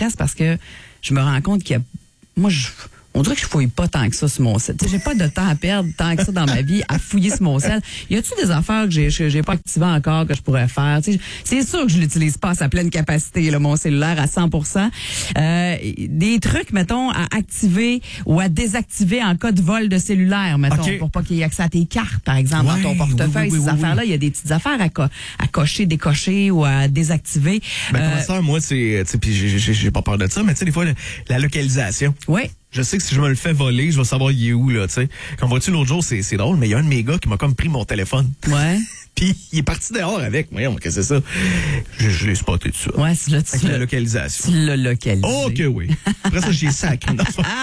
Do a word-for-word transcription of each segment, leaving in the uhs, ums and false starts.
stresse parce que je me rends compte qu'il y a... Moi, je... On dirait que je fouille pas tant que ça sur mon sel. Tu sais, j'ai pas de temps à perdre tant que ça dans ma vie à fouiller sur mon sel. Y a-tu des affaires que j'ai, que j'ai pas activées encore que je pourrais faire? Tu sais, c'est sûr que je l'utilise pas à sa pleine capacité, là, mon cellulaire à cent pour cent. Euh, des trucs, mettons, à activer ou à désactiver en cas de vol de cellulaire, mettons, okay. pour pas qu'il y ait accès à tes cartes, par exemple, ouais, dans ton portefeuille. Oui, oui, oui, ces oui, affaires-là, il oui. y a des petites affaires à, co- à cocher, décocher ou à désactiver. Ben, euh, comme ça, moi, c'est, tu sais, puis j'ai, j'ai, j'ai pas peur de ça, mais tu sais, des fois, la, la localisation. Oui. Je sais que si je me le fais voler, je vais savoir il est où, là, tu sais. Comme vois-tu, l'autre jour, c'est, c'est drôle, mais il y a un de mes gars qui m'a comme pris mon téléphone. Ouais. Puis il est parti dehors avec. Voyons, qu'est-ce que c'est ça? Je, je l'ai spoté tout ça. Ouais, c'est là, tu avec la localisation. Tu l'as localisé. Oh, OK, oui. Après ça, j'ai sacré.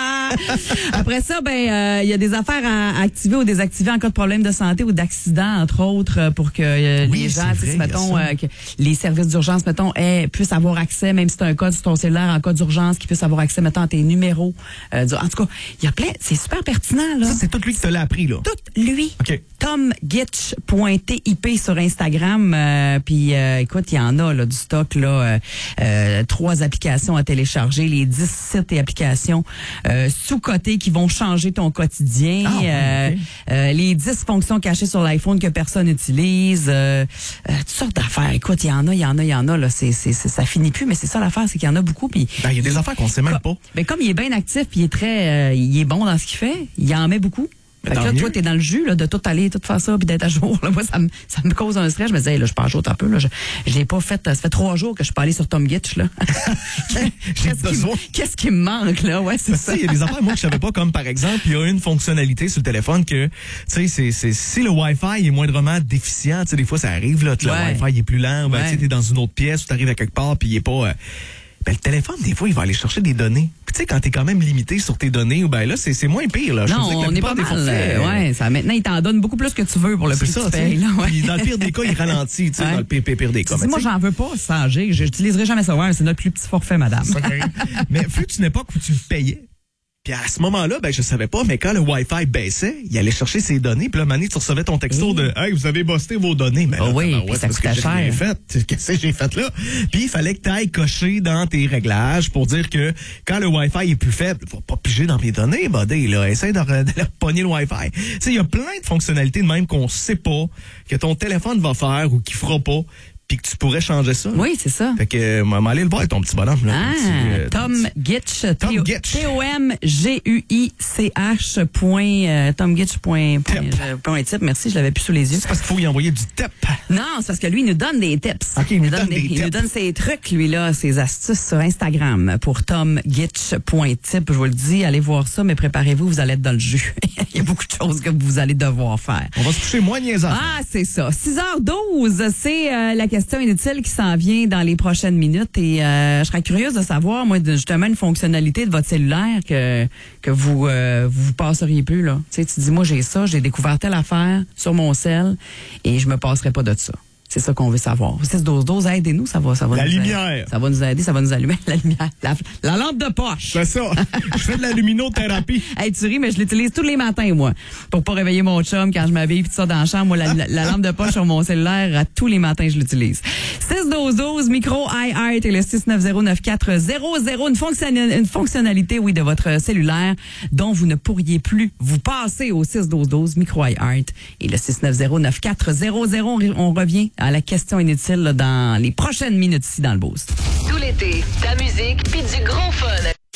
Après ça, ben, il euh, y a des affaires à activer ou désactiver en cas de problème de santé ou d'accident, entre autres, pour que euh, oui, les gens, vrai, mettons, euh, que les services d'urgence, mettons, aient, puissent avoir accès, même si tu as un code sur ton cellulaire en cas d'urgence, qu'ils puissent avoir accès, mettons, à tes numéros. Euh, en tout cas, il y a plein, c'est super pertinent, là. Ça, c'est tout lui qui te l'a appris, là. Tout lui. OK. tom gitch point tip sur Instagram. Euh, Puis, euh, écoute, il y en a là, du stock, là, euh, euh, trois applications à télécharger, les dix sites et applications euh, sous-cotés qui vont changer ton quotidien, ah, euh, okay. euh, les dix fonctions cachées sur l'iPhone que personne n'utilise, euh, euh, toutes sortes d'affaires. Écoute, il y en a, il y en a, il y en a. Là, c'est, c'est, c'est, ça finit plus, mais c'est ça l'affaire, c'est qu'il y en a beaucoup. Puis, ben, il y a des affaires qu'on sait même pas. Ben, comme il est bien actif, puis il est très, euh, il est bon dans ce qu'il fait, il en met beaucoup. Fait que là, toi, t'es dans le jus, là, de tout aller, tout faire ça, puis d'être à jour. Là, moi, ça me, ça me cause un stress. Je me disais, hey, là, je suis pas à jour un peu, là. Je, je l'ai pas fait, ça fait trois jours que je suis pas allé sur Tom Gitch, là. qu'est-ce, qui, qu'est-ce qui me manque, là? Ouais, c'est ça. Il y a des affaires, moi, que je savais pas, comme, par exemple, il y a une fonctionnalité sur le téléphone que, tu sais, c'est, c'est, si le Wi-Fi est moindrement déficient, tu sais, des fois, ça arrive, là, que ouais. le Wi-Fi il est plus lent, ben, ouais. tu sais, t'es dans une autre pièce, ou t'arrives à quelque part, puis il est pas, euh, ben, le téléphone, des fois, il va aller chercher des données. Puis, tu sais, quand t'es quand même limité sur tes données, ben là, c'est, c'est moins pire, là. Je non, on est pas mal. Forfaits, ouais, ça, maintenant, il t'en donne beaucoup plus que tu veux pour le prix que tu payes, là. Ouais. Puis, dans le pire des cas, il ralentit, tu sais, ouais. dans le pire, pire, pire des cas. Mais moi, j'en veux pas, ça, j'ai, j'utiliserai jamais ça. Ouais, c'est notre plus petit forfait, madame. Mais fut une époque où tu le payais. Puis à ce moment-là, ben je savais pas, mais quand le Wi-Fi baissait, il allait chercher ses données. Puis là, Mané, tu recevais ton texto mmh. de « Hey, vous avez busté vos données. » Mais là, oh oui, ben, puis ouais, ça coûtait cher. Fait. Qu'est-ce que j'ai fait là? Puis il fallait que tu ailles cocher dans tes réglages pour dire que quand le Wi-Fi est plus faible, faut pas piger dans mes données, buddy, là. Essaye de, de, de pogner le Wi-Fi. Tu sais, il y a plein de fonctionnalités de même qu'on sait pas, que ton téléphone va faire ou qu'il fera pas. Puis que tu pourrais changer ça. Oui, c'est ça. Fait que, euh, m'en aller le voir, ton petit bonhomme. Là, ah, petit, euh, Tom Gitch. Tom Gitch. T O M G U I C H point, euh, Tom Gitch point, point, euh, point tip. Merci, je l'avais plus sous les yeux. C'est parce qu'il faut y envoyer du tip. Non, c'est parce que lui, il nous donne des tips. Okay, il, nous donne, donne des, des il nous donne ses trucs, lui, là, ses astuces sur Instagram pour tom gitch point tip. Je vous le dis, allez voir ça, mais préparez-vous, vous allez être dans le jus. Il y a beaucoup de choses que vous allez devoir faire. On va se coucher moins niaisant. Ah, c'est ça. six heures douze, c'est euh, la question inutile qui s'en vient dans les prochaines minutes et euh, je serais curieuse de savoir, moi, de, justement, une fonctionnalité de votre cellulaire que que vous euh, vous, vous passeriez plus, là. Tu sais, tu dis, moi, j'ai ça, j'ai découvert telle affaire sur mon cell et je me passerai pas de ça. C'est ça qu'on veut savoir. six douze douze, aidez-nous, ça va, ça va la nous lumière. aider. Ça va nous aider, ça va nous allumer. La lumière. La, la lampe de poche. C'est ça. Je fais de la luminothérapie. Hey, tu ris, mais je l'utilise tous les matins, moi. Pour pas réveiller mon chum quand je m'habille pis tout ça dans la chambre. Moi, la, la, la lampe de poche sur mon cellulaire, à tous les matins, je l'utilise. six douze douze, micro iHeart et le six neuf zéro neuf quatre zéro zéro. Une, fonction, une fonctionnalité, oui, de votre cellulaire dont vous ne pourriez plus vous passer au six douze douze, micro iHeart et le six neuf zéro neuf quatre zéro zéro. On revient à la question inutile là, dans les prochaines minutes ici dans le Boost. Tout l'été, ta musique puis du gros fun.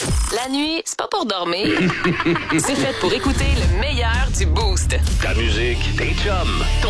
La nuit, c'est pas pour dormir. C'est fait pour écouter le meilleur du Boost. Ta musique, tes chums, ton